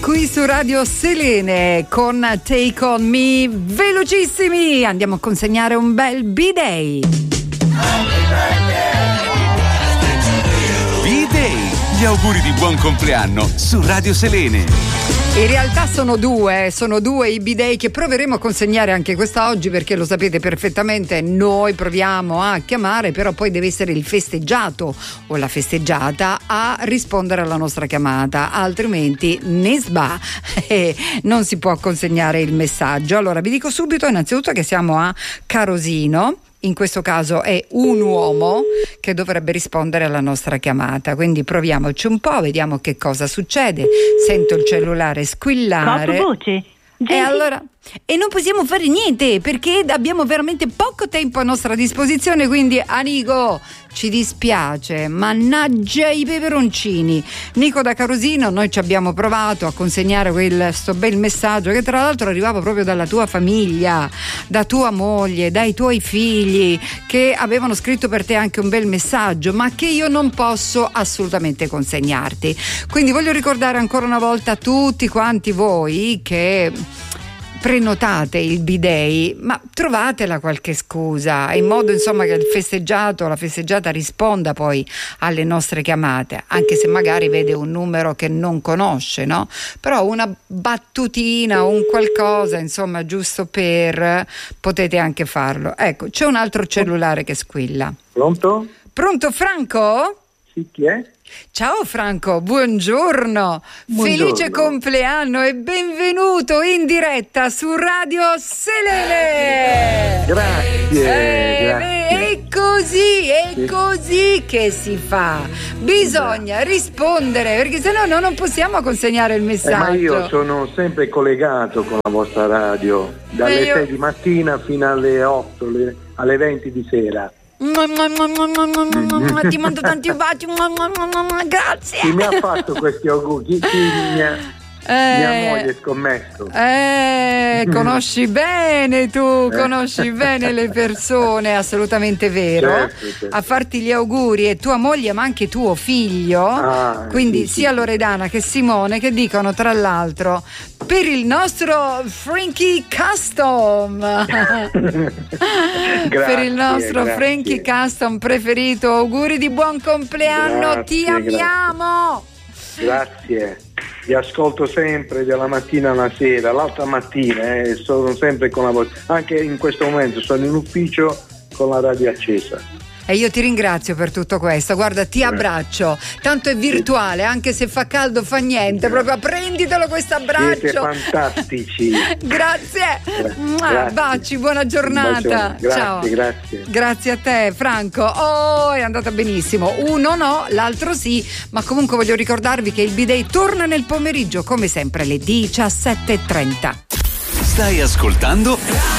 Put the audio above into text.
Qui su Radio Selene con Take On Me, velocissimi, andiamo a consegnare un bel B-Day. B-Day, gli auguri di buon compleanno su Radio Selene. In realtà sono due i B-Day che proveremo a consegnare anche quest'oggi, perché lo sapete perfettamente, noi proviamo a chiamare, però poi deve essere il festeggiato o la festeggiata a rispondere alla nostra chiamata, altrimenti nesba e non si può consegnare il messaggio. Allora vi dico subito innanzitutto che siamo a Carosino. In questo caso è un uomo che dovrebbe rispondere alla nostra chiamata, quindi proviamoci un po', vediamo che cosa succede. Sento il cellulare squillare. Voce. E non possiamo fare niente perché abbiamo veramente poco tempo a nostra disposizione, quindi Anico, ci dispiace, mannaggia i peperoncini. Nico da Carosino, noi ci abbiamo provato a consegnare questo bel messaggio che tra l'altro arrivava proprio dalla tua famiglia, da tua moglie, dai tuoi figli, che avevano scritto per te anche un bel messaggio, ma che io non posso assolutamente consegnarti. Quindi voglio ricordare ancora una volta a tutti quanti voi che prenotate il B-Day, ma trovatela qualche scusa, in modo insomma che il festeggiato o la festeggiata risponda poi alle nostre chiamate, anche se magari vede un numero che non conosce, no? Però una battutina o un qualcosa, insomma, giusto per, potete anche farlo. Ecco, c'è un altro cellulare che squilla. Pronto? Pronto Franco? Sì, chi è? Ciao Franco, buongiorno. Felice compleanno e benvenuto in diretta su Radio Selene. Grazie. È così che si fa. Bisogna rispondere, perché sennò non possiamo consegnare il messaggio. Ma io sono sempre collegato con la vostra radio, dalle 6 di mattina fino alle 8, alle 20 di sera. Ti mando tanti baci. Grazie. Chi mi ha fatto questi auguri? Mia moglie, scommetto. Conosci bene conosci bene le persone, assolutamente vero. Certo. A farti gli auguri è tua moglie ma anche tuo figlio, quindi sì, sia Loredana che Simone, che dicono tra l'altro per il nostro Frankie Custom per il nostro Frankie Custom preferito, auguri di buon compleanno, ti amiamo. Grazie, vi ascolto sempre dalla mattina alla sera, l'altra mattina sono sempre con la voce, anche in questo momento sono in ufficio con la radio accesa. E io ti ringrazio per tutto questo, guarda, ti abbraccio, tanto è virtuale, anche se fa caldo fa niente, proprio prenditelo questo abbraccio. Siete fantastici. Grazie. Baci, buona giornata. Grazie, ciao. Grazie a te Franco. Oh, è andata benissimo, uno no, l'altro sì, ma comunque voglio ricordarvi che il B-Day torna nel pomeriggio come sempre alle 17:30. Stai ascoltando